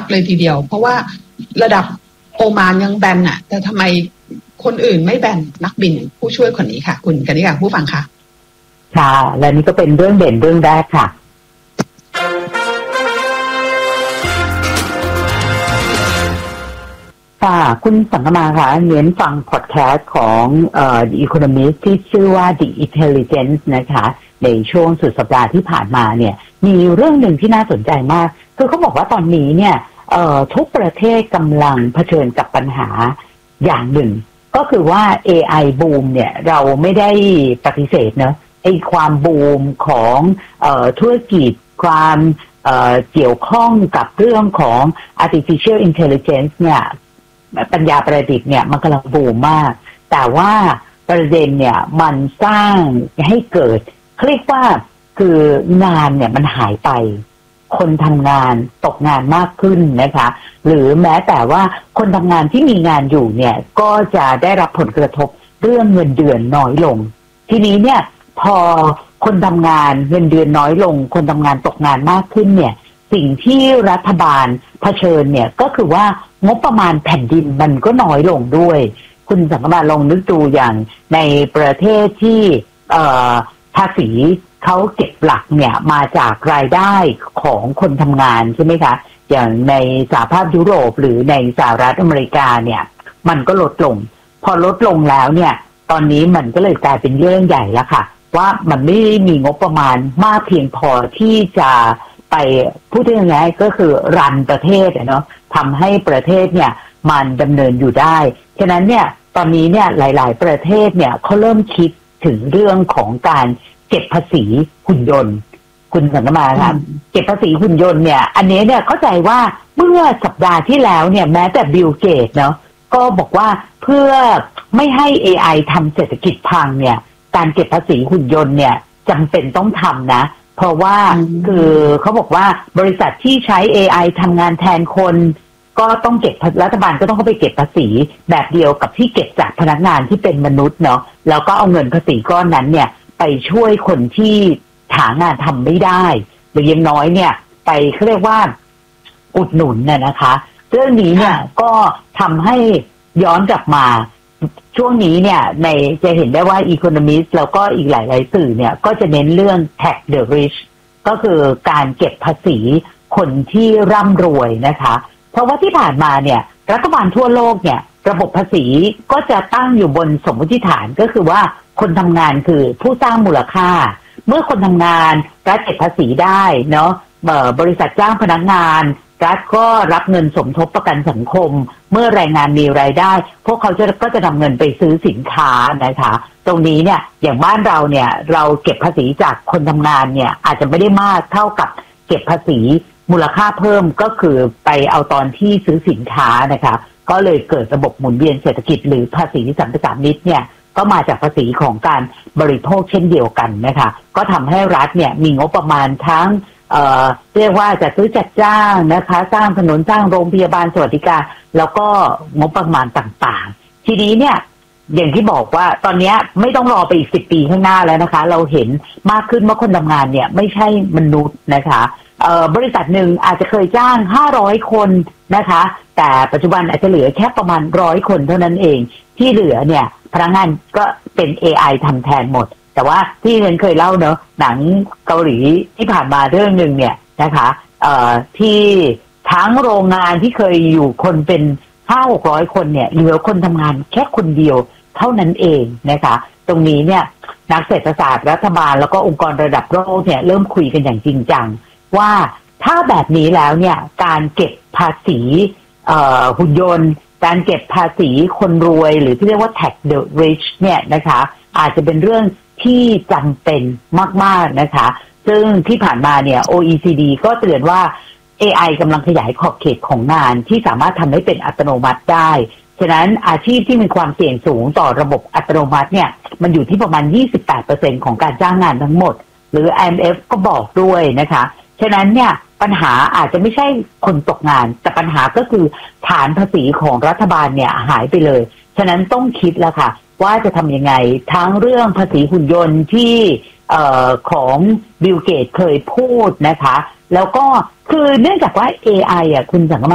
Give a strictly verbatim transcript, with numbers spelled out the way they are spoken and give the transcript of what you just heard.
เลยทีเดียวเพราะว่าระดับโอมานยังแบนน่ะแต่ทำไมคนอื่นไม่แบนนักบินผู้ช่วยคนนี้ค่ะคุณกนิกาผู้ฟังค่ะค่ะและนี่ก็เป็นเรื่องเด่นเรื่องแรกค่ะค่ะคุณสังกมาค่ะเน้นฟังพอดแคสต์ของเอ่อ The Economist ที่ชื่อว่า The Intelligence นะคะในช่วงสุดสัปดาห์ที่ผ่านมาเนี่ยมีเรื่องหนึ่งที่น่าสนใจมากคือเขาบอกว่าตอนนี้เนี่ยเอ่อทุกประเทศกำลังเผชิญกับปัญหาอย่างหนึ่งก็คือว่า เอ ไอ บูมเนี่ยเราไม่ได้ปฏิเสธเนอะไอ้ความบูมของเอ่อธุรกิจความเอ่อเกี่ยวข้องกับเรื่องของ artificial intelligence เนี่ยปัญญาประดิษฐ์เนี่ยมันกำลังบูมมากแต่ว่าประเด็นเนี่ยมันสร้างให้เกิดเรียกว่าคืองานเนี่ยมันหายไปคนทำงานตกงานมากขึ้นนะคะหรือแม้แต่ว่าคนทำงานที่มีงานอยู่เนี่ยก็จะได้รับผลกระทบเรื่องเงินเดือนน้อยลงทีนี้เนี่ยพอคนทำงานเงินเดือนน้อยลงคนทำงานตกงานมากขึ้นเนี่ยสิ่งที่รัฐบาลเผชิญเนี่ยก็คือว่างบประมาณแผ่นดินมันก็น้อยลงด้วยคุณสังกมาลองนึกดูอย่างในประเทศที่เอ่อภาษีเขาเก็บหลักเนี่ยมาจากรายได้ของคนทำงานใช่ไหมคะอย่างในสหภาพยุโรปหรือในสหรัฐอเมริกาเนี่ยมันก็ลดลงพอลดลงแล้วเนี่ยตอนนี้มันก็เลยกลายเป็นเรื่องใหญ่แล้วค่ะว่ามันไม่มีงบประมาณมากเพียงพอที่จะไปพูดง่ายๆก็คือรันประเทศเนาะทำให้ประเทศเนี่ยมันดำเนินอยู่ได้ฉะนั้นเนี่ยตอนนี้เนี่ยหลายๆประเทศเนี่ยเขาเริ่มคิดถึงเรื่องของการเก็บภาษีหุ่นยนต์คุณสังกมาครับเก็บภาษีหุ่นยนต์เนี่ยอันนี้เนี่ยเข้าใจว่าเมื่อสัปดาห์ที่แล้วเนี่ยแม้แต่บิลเกตเนาะก็บอกว่าเพื่อไม่ให้ เอ ไอ ทำเศรษฐกิจพังเนี่ยการเก็บภาษีหุ่นยนต์เนี่ยจำเป็นต้องทำนะเพราะว่าคือเขาบอกว่าบริษัทที่ใช้ เอ ไอ ทำงานแทนคนก็ต้องเก็บรัฐบาลก็ต้องเข้าไปเก็บภาษีแบบเดียวกับที่เก็บจากพนักงานที่เป็นมนุษย์เนาะแล้วก็เอาเงินภาษีก้อนนั้นเนี่ยไปช่วยคนที่หางานทำไม่ได้หรือยังน้อยเนี่ยไปเขาเรียกว่าอุดหนุนน่ะนะคะเรื่องนี้เนี่ยก็ทำให้ย้อนกลับมาช่วงนี้เนี่ยในจะเห็นได้ว่า Economist แล้วก็อีกหลายๆสื่อเนี่ยก็จะเน้นเรื่อง tax the rich ก็คือการเก็บภาษีคนที่ร่ำรวยนะคะเพราะว่าที่ผ่านมาเนี่ยรัฐบาลทั่วโลกเนี่ยระบบภาษีก็จะตั้งอยู่บนสมมติฐานก็คือว่าคนทำงานคือผู้สร้างมูลค่าเมื่อคนทำงานรัฐเก็บภาษีได้เนาะบริษัทจ้างพนักงานรัฐก็รับเงินสมทบประกันสังคมเมื่อแรงงานมีรายได้พวกเขาจะก็จะนำเงินไปซื้อสินค้านะคะตรงนี้เนี่ยอย่างบ้านเราเนี่ยเราเก็บภาษีจากคนทำงานเนี่ยอาจจะไม่ได้มากเท่ากับเก็บภาษีมูลค่าเพิ่มก็คือไปเอาตอนที่ซื้อสินค้านะคะก็เลยเกิดระบบหมุนเวียนเศรษฐกิจหรือภาษีสัมปทานมิตรเนี่ยก็มาจากภาษีของการบริโภคเช่นเดียวกันนะคะก็ทำให้รัฐเนี่ยมีงบประมาณทั้งเอ่อเรียกว่าจัดซื้อจัดจ้างนะคะสร้างถนนสร้างโรงพยาบาลสวัสดิการแล้วก็งบประมาณต่างๆทีนี้เนี่ยอย่างที่บอกว่าตอนนี้ไม่ต้องรอไปอีกสิบปีข้างหน้าแล้วนะคะเราเห็นมากขึ้นว่าคนทำงานเนี่ยไม่ใช่มนุษย์นะคะเอ่อบริษัทหนึ่งอาจจะเคยจ้างห้าร้อยคนนะคะแต่ปัจจุบันอาจจะเหลือแค่ประมาณหนึ่งร้อยคนเท่านั้นเองที่เหลือเนี่ยพนักงานก็เป็น เอ ไอ ทำแทนหมดแต่ว่าที่ฉันเคยเล่าเนอะหนังเกาหลีที่ผ่านมาเรื่องหนึ่งเนี่ยนะคะเอ่อที่ทั้งโรงงานที่เคยอยู่คนเป็นห้าหกร้อยคนเนี่ยเหลือคนทำงานแค่คนเดียวเท่านั้นเองนะคะตรงนี้เนี่ยนักเศรษฐศาสตร์รัฐบาลแล้วก็องค์กรระดับโลกเนี่ยเริ่มคุยกันอย่างจริงจังว่าถ้าแบบนี้แล้วเนี่ยการเก็บภาษีเอ่อหุ่นยนต์การเก็บภาษีคนรวยหรือที่เรียกว่า tax the rich เนี่ยนะคะอาจจะเป็นเรื่องที่จำเป็นมากๆนะคะซึ่งที่ผ่านมาเนี่ย โอ อี ซี ดี ก็เตือนว่า เอ ไอ กำลังขยายขอบเขตของงานที่สามารถทำให้เป็นอัตโนมัติได้ฉะนั้นอาชีพที่มีความเสี่ยงสูงต่อระบบอัตโนมัติเนี่ยมันอยู่ที่ประมาณ ยี่สิบแปดเปอร์เซ็นต์ ของการจ้างงานทั้งหมดหรือ ไอ เอ็ม เอฟ ก็บอกด้วยนะคะฉะนั้นเนี่ยปัญหาอาจจะไม่ใช่คนตกงานแต่ปัญหาก็คือฐานภาษีของรัฐบาลเนี่ยหายไปเลยฉะนั้นต้องคิดแล้วค่ะว่าจะทำยังไงทั้งเรื่องภาษีหุ่นยนต์ที่เอ่อของบิลเกตเคยพูดนะคะแล้วก็คือเนื่องจากว่า เอ ไอ อ่ะคุณสัง